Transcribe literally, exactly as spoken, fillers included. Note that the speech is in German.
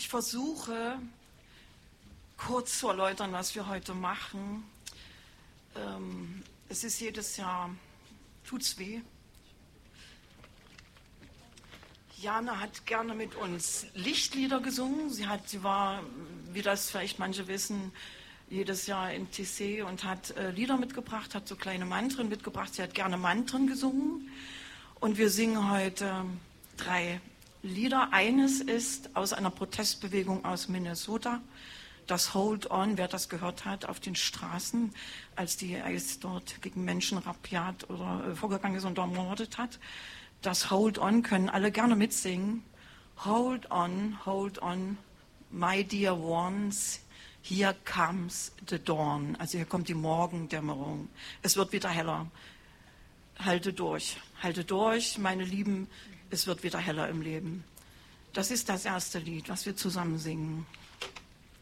Ich versuche kurz zu erläutern, was wir heute machen. Ähm, es ist jedes Jahr, tut's weh. Jana hat gerne mit uns Lichtlieder gesungen. Sie hat, sie war, wie das vielleicht manche wissen, jedes Jahr in Tissé und hat äh, Lieder mitgebracht, hat so kleine Mantren mitgebracht. Sie hat gerne Mantren gesungen. Und wir singen heute drei Lieder. Eines ist aus einer Protestbewegung aus Minnesota, das Hold On, wer das gehört hat, auf den Straßen, als die I C E dort gegen Menschen rabiat oder äh, vorgegangen ist und ermordet hat. Das Hold On können alle gerne mitsingen. Hold on, hold on, my dear ones, here comes the dawn. Also hier kommt die Morgendämmerung. Es wird wieder heller. Halte durch, halte durch, meine Lieben, es wird wieder heller im Leben. Das ist das erste Lied, was wir zusammen singen.